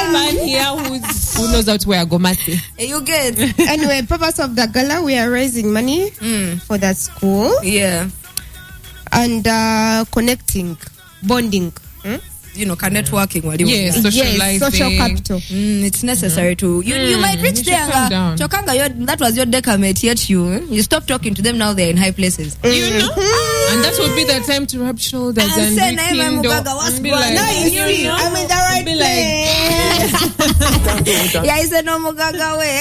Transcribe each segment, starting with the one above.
man here who knows how to wear a gomasi. You get. Anyway, purpose of the gala, we are raising money for the school. Yeah. And connecting, bonding. You know, networking. Yes, socializing. Yes, social capital. It's necessary to. You might reach there. Chokanga, that was your decamate, yet you stop talking to them now. They're in high places. You know, and that would be the time to rub shoulders and rekindle. And be like, I'm in the right place. Yeah, he said no Mugaga way.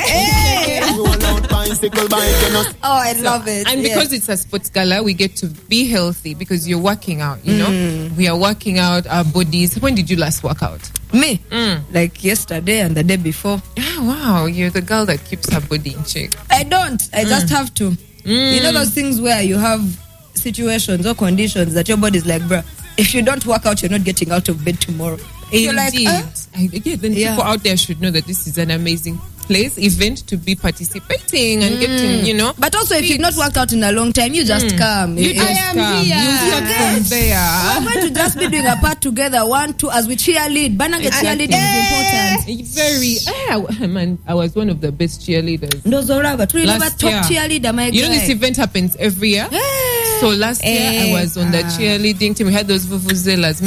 Oh, I love it. And because it's a sports gala, we get to be healthy because you're working out. You know, we are working out our bodies. When did you last work out? Me? Like yesterday and the day before. Oh, wow, you're the girl that keeps her body in check. I don't. I just have to. You know those things where you have situations or conditions that your body's like, bruh, if you don't work out, you're not getting out of bed tomorrow. You're like, people out there should know that this is an amazing event to be participating and getting, you know. But also, if you've not worked out in a long time, you just come. You just come. Here. You start from there. We're going to just be doing a part together, 1, 2, as we cheerlead. Bananga cheerleading is important. Man, I was one of the best cheerleaders. No, Zora, but we never top cheerleader, my You know, this event happens every year. So last year, I was on the cheerleading team. We had those vuvuzelas.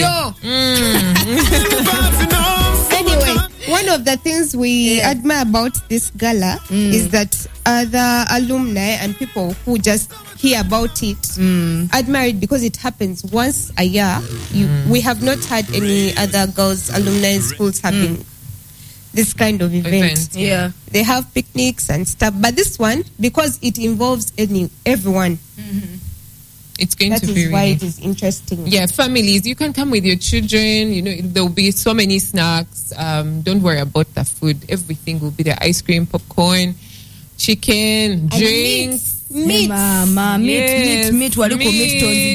Anyway, one of the things we admire about this gala is that other alumni and people who just hear about it admire it because it happens once a year. We have not had any other girls' alumni schools having this kind of event. Yeah. They have picnics and stuff. But this one, because it involves everyone, it's going to be that is why really, it is interesting. Yeah, families, you can come with your children. You know, there will be so many snacks. Don't worry about the food. Everything will be there. Ice cream, popcorn, chicken, drinks. Meat. Mama, meat. Waliko meat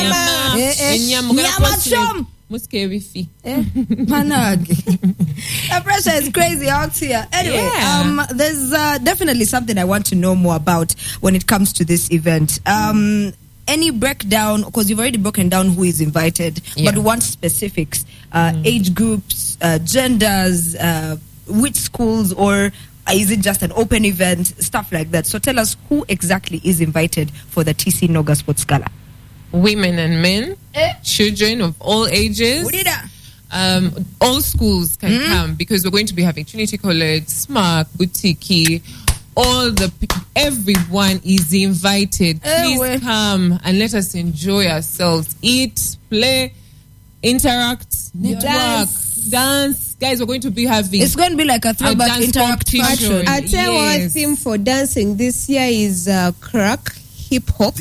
Nyama. Muskewifi. Managi. The pressure is crazy out here. Anyway, there's definitely something I want to know more about when it comes to this event. Any breakdown, because you've already broken down who is invited, but want specifics, age groups, genders, which schools, or is it just an open event, stuff like that. So tell us who exactly is invited for the TC Noga Sports Gala. Women and men, children of all ages. All schools can come because we're going to be having Trinity College, SMARC, Boutique, everyone is invited. Please come and let us enjoy ourselves. Eat, play, interact, network, dance. Guys, we're going to be having... It's going to be like a throwback interaction. I tell you our theme for dancing this year is crack, hip-hop.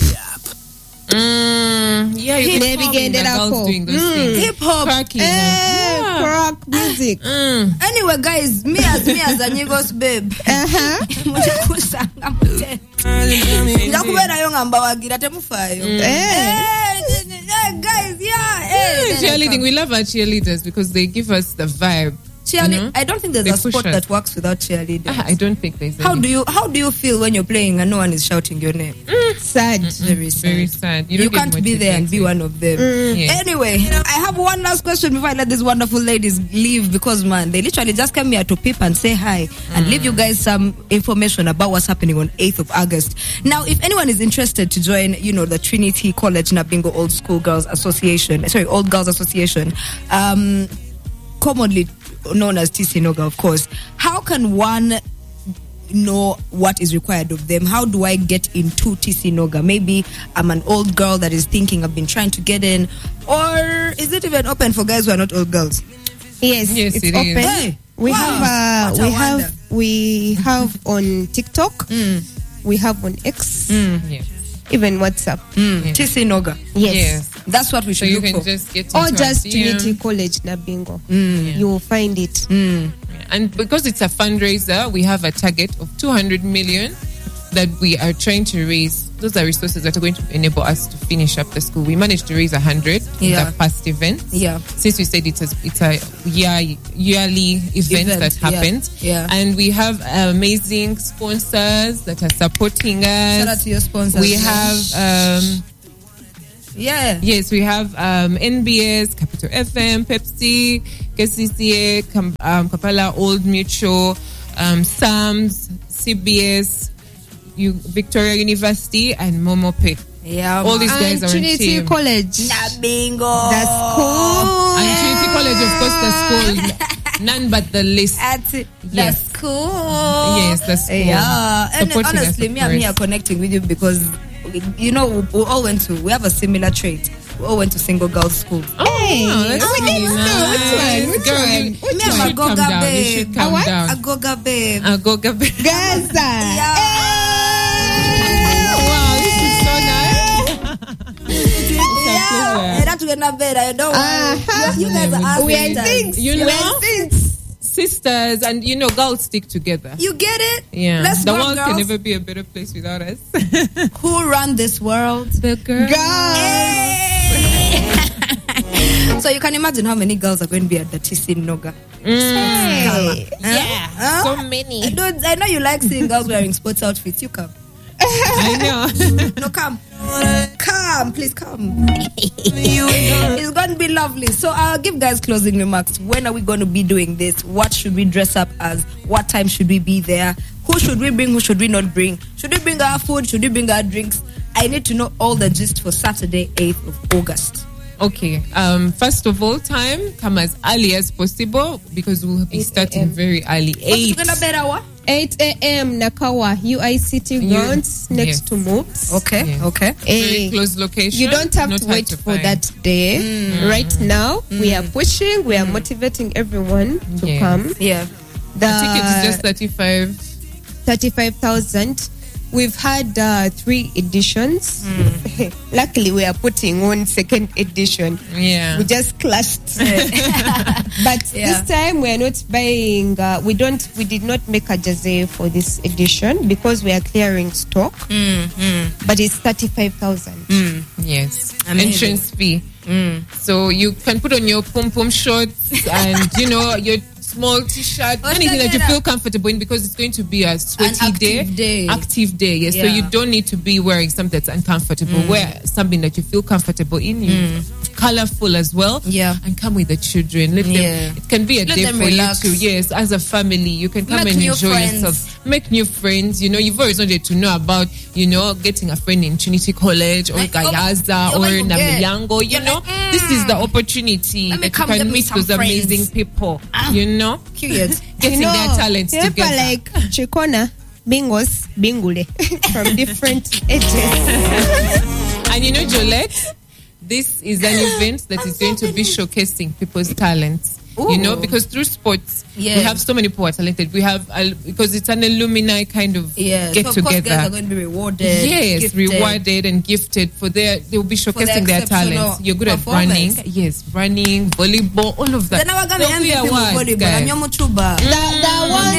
Hip-hop. Crack music. Anyway, guys, me as a Nigos babe. Cheerleading, we love our cheerleaders because they give us the vibe. I don't think there's a sport that works without cheerleaders. I don't think there's How do you feel when you're playing and no one is shouting your name? Sad. Very sad. Very sad. You can't be there and be one of them. Anyway, I have one last question before I let these wonderful ladies leave, because man, they literally just came here to peep and say hi and leave you guys some information about what's happening on 8th of August. Now, if anyone is interested to join, the Trinity College Nabingo Old Girls Association, commonly known as TC Noga, of course, how can one know what is required of them? How do I get into TC Noga? Maybe I'm an old girl that is thinking I've been trying to get in, or is it even open for guys who are not old girls? Yes, it's it open. Is. We have on TikTok, we have on X, even WhatsApp. TC Noga. Yes. That's what we should look for. So you can just get or just Trinity College Nabingo. You will find it. And because it's a fundraiser, we have a target of 200 million that we are trying to raise. Those are resources that are going to enable us to finish up the school. We managed to raise 100 in the past event. Since we said it's a yearly event that happens. And we have amazing sponsors that are supporting us. Shout out to your sponsors. We have Yeah. Yes, we have NBS, Capital FM, Pepsi, KCCA, Kapala Old Mutual, SAMS, CBS, Victoria University, and Momope. Yeah, all these guys are Trinity in team. College. Bingo. The school. And Trinity College, of course, the school. None but the list. The Yes. school. Yes, the school. Yeah. And Supporting us, honestly, of me and me are connecting with you because, we all we have a similar trait. We all went to single girls school. Hey, that's really nice. Which Girl, one? you Me, I'm a should come Goga down. You babe. should come down. A Goga babe. A Goga babe. Gaza. Yeah. Wow, this is so nice. Yeah. That's when I better. Don't worry. You guys are We are sisters. things. You We know? are things. Sisters, and girls stick together. You get it? Yeah. Let's The go, world girls. can never be a better place without us. Who run this world? The girl. So you can imagine how many girls are going to be at the TC Noga. Hey. Huh? So many. I know you like seeing girls wearing sports outfits. You come. I know. No, come. Come, please come. It's going to be lovely. So I'll give guys closing remarks. When are we going to be doing this? What should we dress up as? What time should we be there? Who should we bring? Who should we not bring? Should we bring our food? Should we bring our drinks? I need to know all the gist for Saturday, 8th of August. Okay. First of all, come as early as possible because we'll be starting very early. 8. What's gonna better what? 8 a.m. Nakawa UICT grounds next yes. to MOOCs. Okay, Yes. okay. Very close location. You don't have not to hard wait to for find. that day. Right now, we are pushing. We are motivating everyone to Yes. come. Yeah. The ticket is just 35,000. We've had 3 editions. Luckily, we are putting on second edition. Yeah. We just clashed. But this time we are not buying. We did not make a jersey for this edition because we are clearing stock. But it's 35,000. Yes. Amazing. Entrance fee. So you can put on your pom-pom shorts and, your small t-shirt, anything that you feel comfortable in because it's going to be a sweaty active day. Active day, yes. So you don't need to be wearing something that's uncomfortable. Wear something that you feel comfortable in. Colorful as well. Yeah. And come with the children. Let them. It can be a Let day them for relax. you too. Yes, as a family, you can come Make and new enjoy friends. yourself. Make new friends. You've always wanted to know about, getting a friend in Trinity College or Gayaza or Namiyango. This is the opportunity Let me that you come get can me meet some those amazing friends. people. Curious. Getting their talents people together. like Chikona, Bingos, Bingule from different ages. And Jolette, this is an event that is going to be showcasing people's talents. Because through sports, we have so many people who are talented. We have, because it's an alumni kind of get so of together. course guys are going to be rewarded. Yes, gifted. rewarded and gifted they will be showcasing their talents. You're good at running. Yes, running, volleyball, all of that. There'll be awards, guys. The one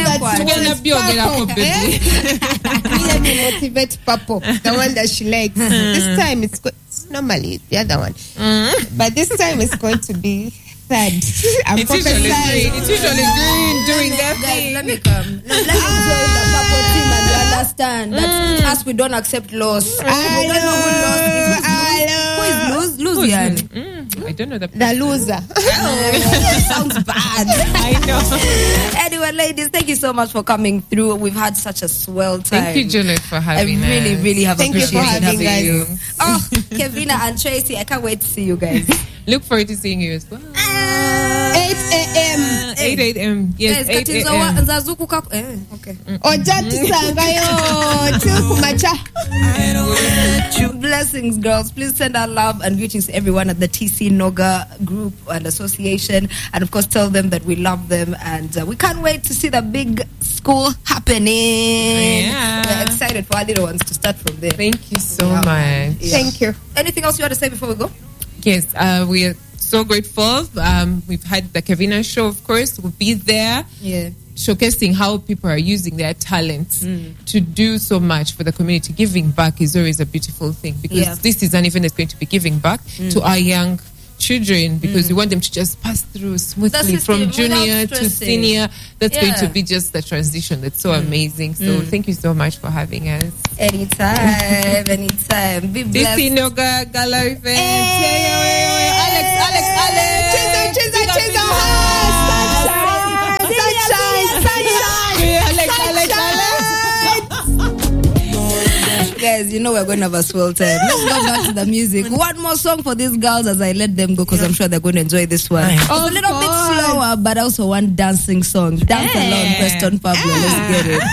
that's let me motivate Papo, the one that she likes. This time it's normally the other one, but this time it's going to be third. It's usually green doing their Guys, thing. let me come. Let me join the Purple team and you understand that us we don't accept loss. We don't know who lost is. Who is lose? Lose yani. I don't know the loser. Sounds bad. I know. Anyway, ladies, thank you so much for coming through. We've had such a swell time. Thank you, Juliet, for having I really, us. really have Thank you for appreciated having having us. you. Oh, Kevina and Tracy, I can't wait to see you guys. Look forward to seeing you as well. 8 a.m. 8 a.m. Yes, 8 a.m. Okay. Ojati sangayo till kumacha. Blessings, girls. Please send our love and greetings to everyone at the TC Noga group and association, and of course tell them that we love them and we can't wait to see the big school happening. Yeah. We're excited for our little ones to start from there. Thank you so much. Yeah. Thank you. Anything else you want to say before we go? Yes, we are so grateful. We've had the Kevina show, of course. We'll be there. Yeah. Showcasing how people are using their talents to do so much for the community. Giving back is always a beautiful thing because this is an event that's going to be giving back to our young children, because we want them to just pass through smoothly from junior to senior. That's going to be just the transition. That's so amazing. So thank you so much for having us. Anytime. Be blessed. This Inoga Gala event. Alex. Guys, you know we're going to have a swell time. Let's go back to the music. One more song for these girls as I let them go, because I'm sure they're going to enjoy this one. It's a little bit slower, but also one dancing song. Dance along, Preston Pablo. Let's get it.